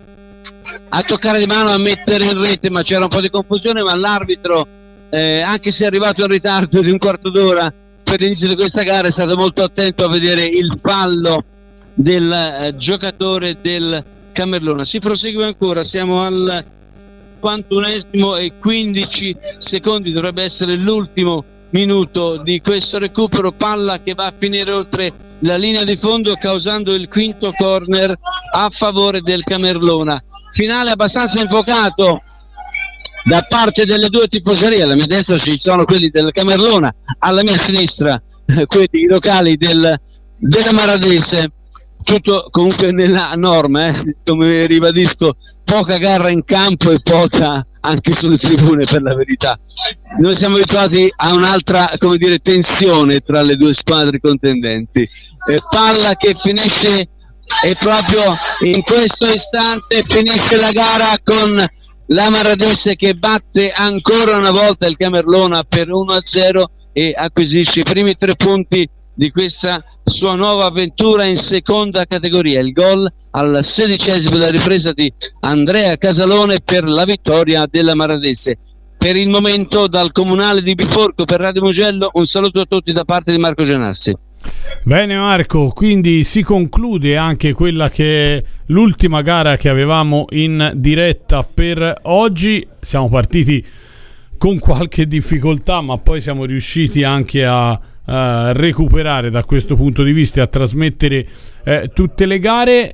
a toccare di mano, a mettere in rete, ma c'era un po' di confusione, ma l'arbitro anche se è arrivato in ritardo di un quarto d'ora per l'inizio di questa gara è stato molto attento a vedere il fallo del giocatore del Camerlona. Si prosegue ancora, siamo al 51esimo e 15 secondi, dovrebbe essere l'ultimo minuto di questo recupero, palla che va a finire oltre la linea di fondo causando il quinto corner a favore del Camerlona. Finale abbastanza infuocato da parte delle due tifoserie. Alla mia destra ci sono quelli del Camerlona, alla mia sinistra quelli locali della Maradese. Tutto comunque nella norma, come ribadisco, poca garra in campo e poca anche sulle tribune, per la verità. Noi siamo abituati a un'altra, come dire, tensione tra le due squadre contendenti. Palla che finisce, e proprio in questo istante finisce la gara con la Maradese che batte ancora una volta il Camerlona per 1-0 e acquisisce i primi 3 punti di questa sua nuova avventura in seconda categoria. Il gol al 16esimo della ripresa di Andrea Casalone per la vittoria della Maradese. Per il momento dal Comunale di Biforco per Radio Mugello un saluto a tutti da parte di Marco Gianassi. Bene Marco, quindi si conclude anche quella che è l'ultima gara che avevamo in diretta per oggi. Siamo partiti con qualche difficoltà, ma poi siamo riusciti anche a recuperare da questo punto di vista e a trasmettere tutte le gare.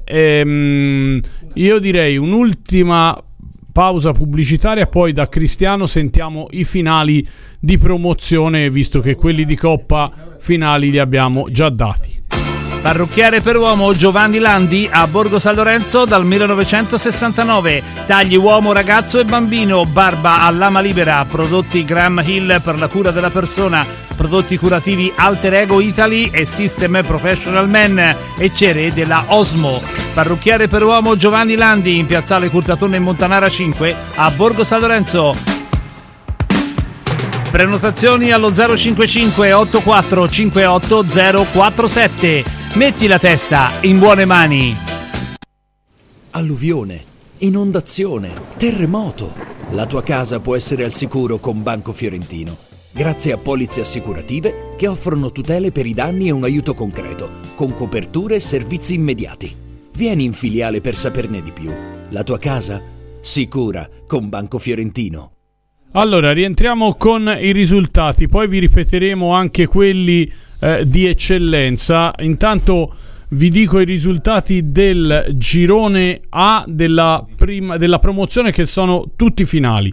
Io direi un'ultima pausa pubblicitaria, poi da Cristiano sentiamo i finali di promozione, visto che quelli di Coppa finali li abbiamo già dati. Parrucchiere per uomo Giovanni Landi a Borgo San Lorenzo dal 1969. Tagli uomo, ragazzo e bambino, barba a lama libera, prodotti Graham Hill per la cura della persona, prodotti curativi Alter Ego Italy e System Professional Men e cere della Osmo. Parrucchiere per uomo Giovanni Landi in piazzale Curtatone in Montanara 5 a Borgo San Lorenzo. Prenotazioni allo 055 84 58 047. Metti la testa in buone mani. Alluvione, inondazione, terremoto. La tua casa può essere al sicuro con Banco Fiorentino, grazie a polizze assicurative che offrono tutele per i danni e un aiuto concreto, con coperture e servizi immediati. Vieni in filiale per saperne di più. La tua casa? Sicura con Banco Fiorentino. Allora, rientriamo con i risultati, poi vi ripeteremo anche quelli di eccellenza. Intanto vi dico i risultati del girone A della promozione, che sono tutti finali.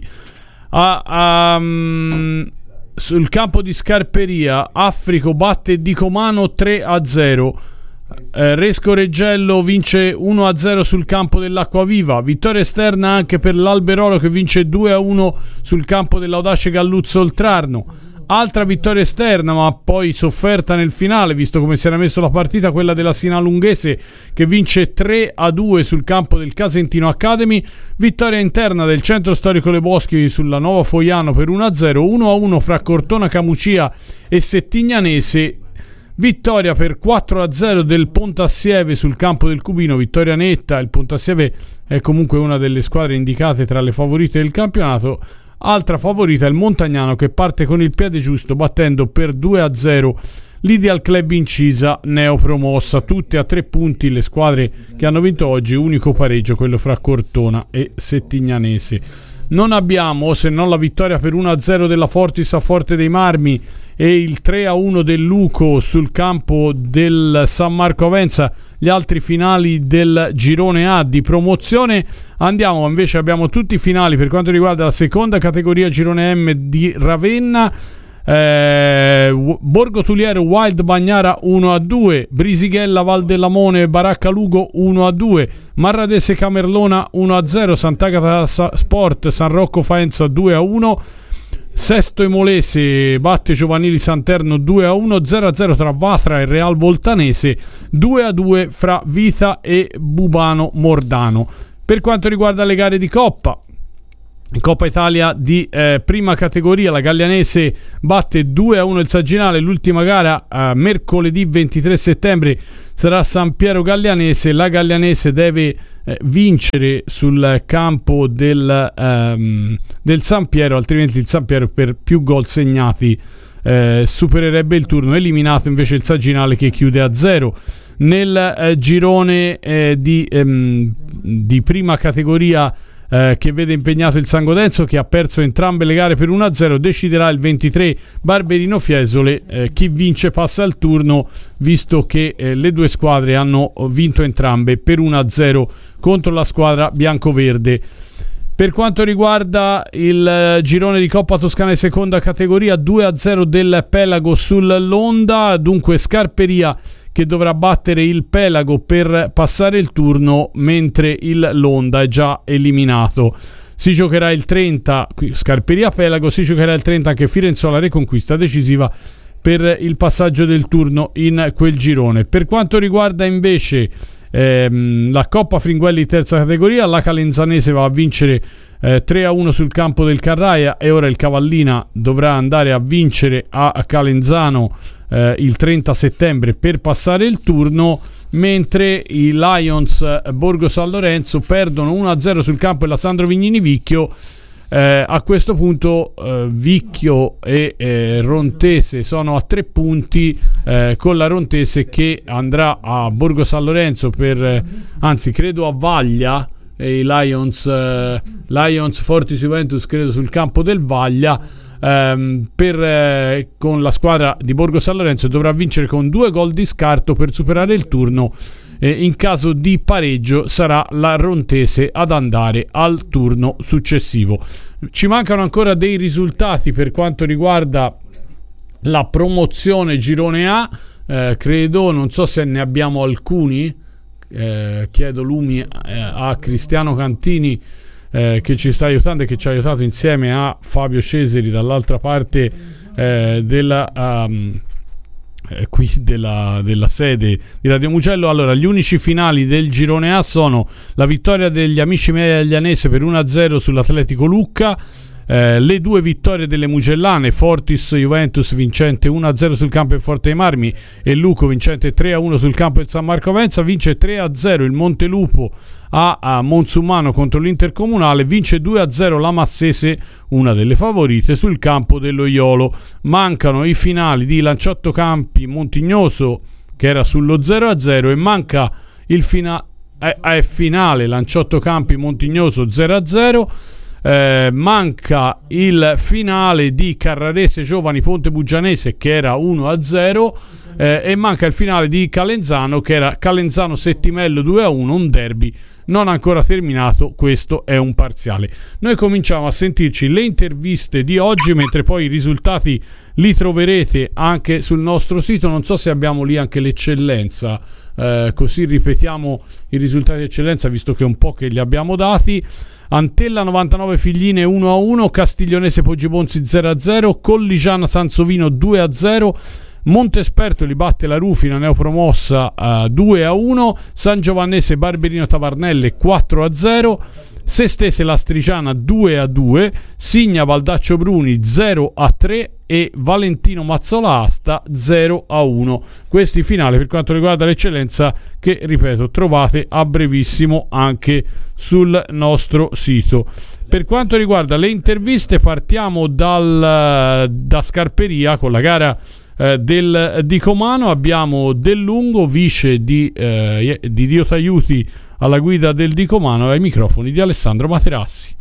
Sul campo di Scarperia, Affrico batte Dicomano 3-0. Resco Reggello vince 1-0 sul campo dell'Acquaviva. Vittoria esterna anche per l'Alberolo che vince 2-1 sul campo dell'Audace Galluzzo Oltrarno. Altra vittoria esterna, ma poi sofferta nel finale, visto come si era messo la partita, quella della Sinalunghese che vince 3-2 sul campo del Casentino Academy. Vittoria interna del Centro Storico Le Boschi sulla Nuova Foiano per 1-0. 1-1 fra Cortona Camucia e Settignanese. Vittoria per 4-0 del Pontassieve sul campo del Cubino, vittoria netta. Il Pontassieve è comunque una delle squadre indicate tra le favorite del campionato. Altra favorita è il Montagnano, che parte con il piede giusto battendo per 2-0 l'Ideal Club Incisa neopromossa, tutte a 3 punti le squadre che hanno vinto oggi, unico pareggio quello fra Cortona e Settignanese. Non abbiamo, se non la vittoria per 1-0 della Fortis a Forte dei Marmi e il 3-1 del Luco sul campo del San Marco Avenza, gli altri finali del girone A di promozione. Andiamo invece, abbiamo tutti i finali per quanto riguarda la seconda categoria girone M di Ravenna. Borgo Tuliero Wild Bagnara 1-2, Brisighella Val dell'Amone Baracca Lugo 1-2, Marradese Camerlona 1-0, Sant'Agata Sport San Rocco Faenza 2-1, Sesto Emolese batte Giovanili Santerno 2-1, 0-0 tra Vatra e Real Voltanese, 2-2 fra Vita e Bubano Mordano. Per quanto riguarda le gare di Coppa Italia di prima categoria, la Gallianese batte 2-1 il Sagginale. L'ultima gara mercoledì 23 settembre sarà San Piero Gallianese. La Gallianese deve vincere sul campo del San Piero, altrimenti il San Piero per più gol segnati supererebbe il turno, eliminato invece il Sagginale che chiude a 0. Nel girone di prima categoria che vede impegnato il San Godenzo, che ha perso entrambe le gare per 1-0, deciderà il 23 Barberino Fiesole. Chi vince passa al turno, visto che le due squadre hanno vinto entrambe per 1-0 contro la squadra biancoverde. Per quanto riguarda il girone di Coppa Toscana di seconda categoria, 2-0 del Pelago sull'Onda, dunque Scarperia che dovrà battere il Pelago per passare il turno, mentre il Londa è già eliminato. Si giocherà il 30, Scarperia Pelago, si giocherà il 30 anche Firenzuola Reconquista, decisiva per il passaggio del turno in quel girone. Per quanto riguarda invece la Coppa Fringuelli terza categoria, la Calenzanese va a vincere 3-1 sul campo del Carraia, e ora il Cavallina dovrà andare a vincere a Calenzano il 30 settembre per passare il turno, mentre i Lions Borgo San Lorenzo perdono 1-0 sul campo della Sandro Vignini Vicchio. A questo punto Vicchio e Rontese sono a 3 punti, con la Rontese che andrà a Borgo San Lorenzo anzi credo a Vaglia, e i Lions Fortis Juventus credo sul campo del Vaglia, con la squadra di Borgo San Lorenzo dovrà vincere con 2 gol di scarto per superare il turno. In caso di pareggio sarà la Rontese ad andare al turno successivo. Ci mancano ancora dei risultati per quanto riguarda la promozione girone A, credo, non so se ne abbiamo alcuni, chiedo lumi a Cristiano Cantini che ci sta aiutando e che ci ha aiutato insieme a Fabio Cesari dall'altra parte della sede di Radio Mugello. Allora, gli unici finali del girone A sono la vittoria degli amici Meglianese per 1-0 sull'Atletico Lucca, le 2 vittorie delle Mugellane, Fortis Juventus vincente 1-0 sul campo del Forte dei Marmi e Luco vincente 3-1 sul campo del San Marco Avenza. Vince 3-0 il Montelupo a Monsummano contro l'Intercomunale, vince 2-0 la Massese, una delle favorite, sul campo dello Iolo. Mancano i finali di Lanciotto Campi Montignoso, che era sullo 0-0, e manca il finale Lanciotto Campi Montignoso 0-0. Manca il finale di Carrarese Giovani Ponte Bugianese, che era 1-0, e manca il finale di Calenzano, che era Calenzano Settimello 2-1, un derby non ancora terminato. Questo è un parziale. Noi cominciamo a sentirci le interviste di oggi, mentre poi i risultati li troverete anche sul nostro sito. Non so se abbiamo lì anche l'eccellenza, così ripetiamo i risultati di eccellenza, visto che è un po' che li abbiamo dati. Antella 99 Figline 1-1, Castiglionese Poggibonsi 0-0, Colligiana Sansovino 2-0, Montesperto li batte la Rufina neopromossa 2-1, San Giovannese Barberino Tavarnelle 4-0, Sestese Lastriciana 2-2, Signa Baldaccio Bruni 0-3 e Valentino Mazzola Asta 0-1. Questi finali per quanto riguarda l'eccellenza, che ripeto trovate a brevissimo anche sul nostro sito. Per quanto riguarda le interviste, partiamo da Scarperia con la gara del Dicomano. Abbiamo Del Lungo, vice di Dio t'aiuti alla guida del Dicomano, e ai microfoni di Alessandro Materassi.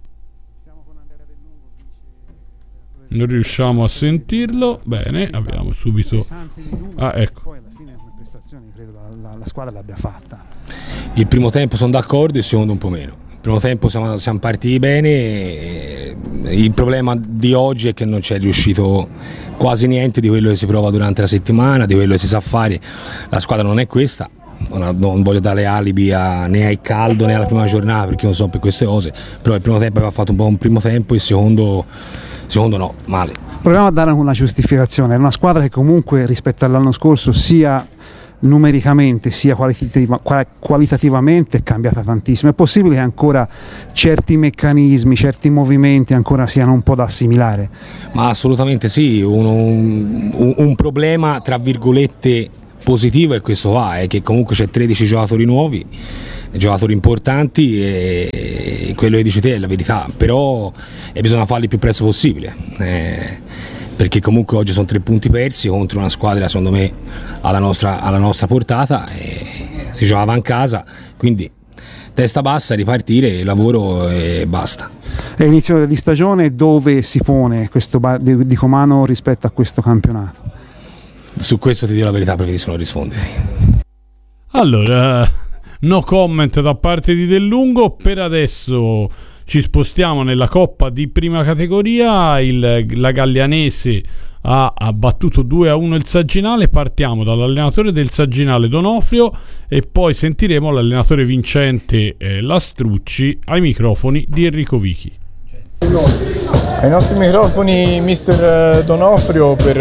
Non riusciamo a sentirlo bene, abbiamo subito ecco. Credo la squadra l'abbia fatta. Il primo tempo sono d'accordo, il secondo un po' meno. Il primo tempo siamo partiti bene, il problema di oggi è che non c'è riuscito quasi niente di quello che si prova durante la settimana, di quello che si sa fare. La squadra non è questa, non voglio dare alibi né al caldo né alla prima giornata, perché non so per queste cose, però il primo tempo aveva fatto un po' un primo tempo, il secondo no, male. Proviamo a dare una giustificazione. È una squadra che comunque rispetto all'anno scorso sia numericamente sia qualitativamente è cambiata tantissimo. È possibile che ancora certi meccanismi, certi movimenti ancora siano un po' da assimilare? Ma assolutamente sì, un problema tra virgolette positivo è questo qua, è che comunque c'è 13 giocatori nuovi, giocatori importanti, e quello che dici te è la verità, però bisogna farli il più presto possibile, perché comunque oggi sono 3 punti persi contro una squadra secondo me alla nostra portata, e si giocava in casa, quindi testa bassa, ripartire, lavoro e basta. È inizio di stagione, dove si pone questo Dicomano rispetto a questo campionato? Su questo ti dico la verità, preferisco non rispondere. Allora, no comment da parte di Del Lungo. Per adesso ci spostiamo nella Coppa di prima categoria. La Gallianese ha battuto 2-1 il Sagginale. Partiamo dall'allenatore del Sagginale, Donofrio, e poi sentiremo l'allenatore vincente Lastrucci, ai microfoni di Enrico Vichi. Ai nostri microfoni mister Donofrio per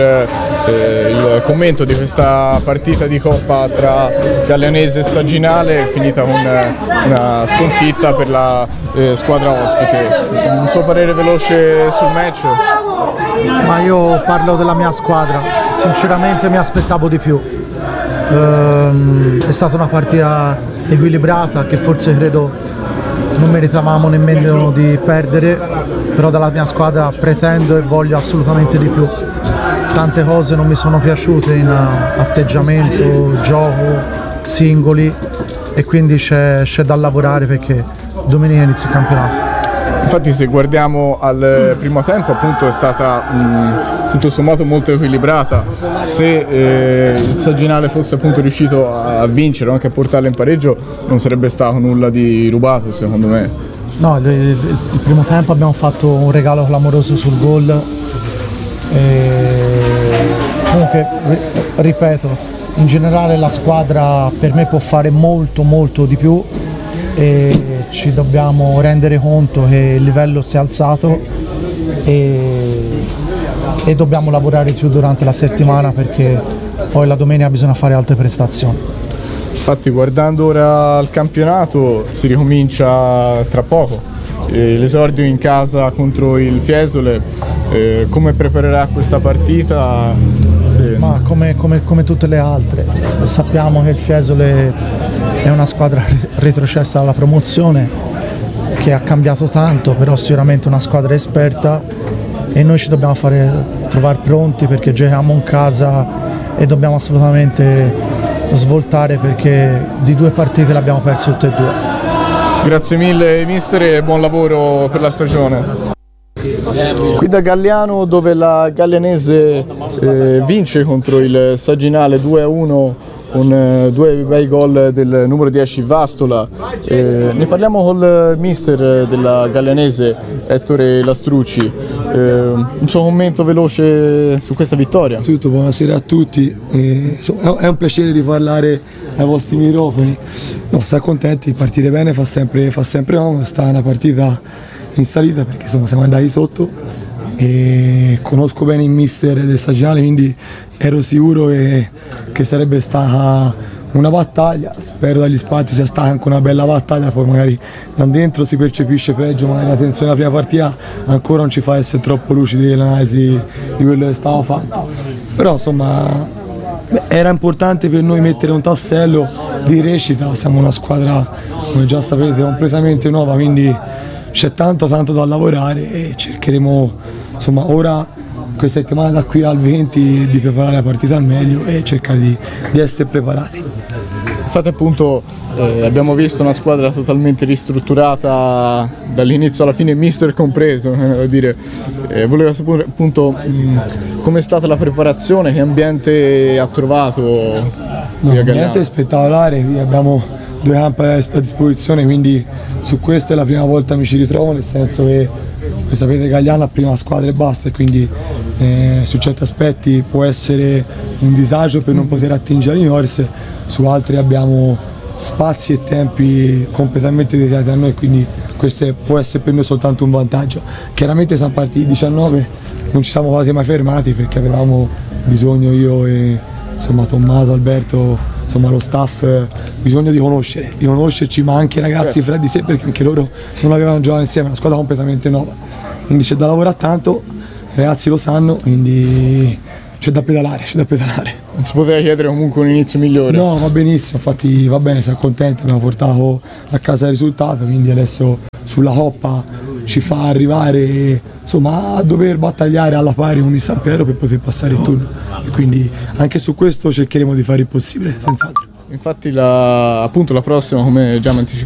il commento di questa partita di Coppa tra Gallianese e Sagginale, finita con una sconfitta per la squadra ospite. Un suo parere veloce sul match? Ma io parlo della mia squadra, sinceramente mi aspettavo di più. È stata una partita equilibrata che forse credo non meritavamo nemmeno di perdere, però dalla mia squadra pretendo e voglio assolutamente di più. Tante cose non mi sono piaciute in atteggiamento, gioco, singoli, e quindi c'è da lavorare perché domenica inizia il campionato. Infatti se guardiamo al primo tempo appunto è stata tutto sommato molto equilibrata. Se il Sagginale fosse appunto riuscito a vincere o anche a portarla in pareggio non sarebbe stato nulla di rubato, secondo me. No, il primo tempo abbiamo fatto un regalo clamoroso sul gol. Comunque ripeto, in generale la squadra per me può fare molto di più, e ci dobbiamo rendere conto che il livello si è alzato e dobbiamo lavorare più durante la settimana, perché poi la domenica bisogna fare altre prestazioni. Infatti guardando ora al campionato si ricomincia tra poco, l'esordio in casa contro il Fiesole, come preparerà questa partita? Ma come tutte le altre, sappiamo che il Fiesole è una squadra retrocessa dalla promozione che ha cambiato tanto, però sicuramente una squadra esperta, e noi ci dobbiamo trovare pronti perché giochiamo in casa e dobbiamo assolutamente svoltare, perché di 2 partite le abbiamo perse tutte e 2. Grazie mille mister e buon lavoro per la stagione. Qui da Galliano, dove la Gallianese vince contro il Sagginale 2-1 con 2 bei gol del numero 10 Vastola. Ne parliamo col mister della Gallianese, Ettore Lastrucci. Un suo commento veloce su questa vittoria. Innanzitutto buonasera a tutti, è un piacere riparlare ai vostri microfoni. No, siamo contenti, partire bene fa sempre comodo. Sta una partita in salita perché insomma siamo andati sotto, e conosco bene il mister del Sagginale, quindi ero sicuro che sarebbe stata una battaglia. Spero dagli spazi sia stata anche una bella battaglia, poi magari da dentro si percepisce peggio, magari la tensione della prima partita ancora non ci fa essere troppo lucidi nell'analisi di quello che stava fatto, però insomma era importante per noi mettere un tassello di crescita. Siamo una squadra, come già sapete, completamente nuova, quindi c'è tanto da lavorare, e cercheremo insomma ora questa settimana da qui al 20 di preparare la partita al meglio e cercare di essere preparati. Infatti appunto abbiamo visto una squadra totalmente ristrutturata dall'inizio alla fine, mister compreso, dire. Volevo sapere appunto com'è stata la preparazione, che ambiente ha trovato? L'ambiente è spettacolare, abbiamo 2 campi a disposizione, quindi su questo è la prima volta mi ci ritrovo, nel senso che sapete Gagliano ha prima squadra e basta, e quindi su certi aspetti può essere un disagio per non poter attingere ai juniores, su altri abbiamo spazi e tempi completamente dedicati a noi, quindi questo può essere per noi soltanto un vantaggio. Chiaramente siamo partiti 19, non ci siamo quasi mai fermati perché avevamo bisogno, io e insomma Tommaso, Alberto, insomma lo staff, bisogno di conoscerci, ma anche i ragazzi fra di sé, perché anche loro non avevano giocato insieme, è una squadra completamente nuova, quindi c'è da lavorare tanto, i ragazzi lo sanno, quindi c'è da pedalare. Non si poteva chiedere comunque un inizio migliore? No, va benissimo, infatti va bene, siamo contenti, abbiamo portato a casa il risultato, quindi adesso sulla Coppa ci fa arrivare insomma a dover battagliare alla pari con il San Piero per poter passare il turno, e quindi anche su questo cercheremo di fare il possibile, senz'altro. Infatti appunto la prossima, come già mi anticipato